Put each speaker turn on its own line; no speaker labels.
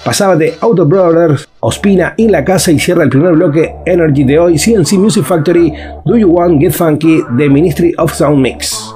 Pasaba de Auto Brothers, Ospina en la casa y cierra el primer bloque Energy de hoy, CNC Music Factory, Do You Want Get Funky de Ministry of Sound Mix.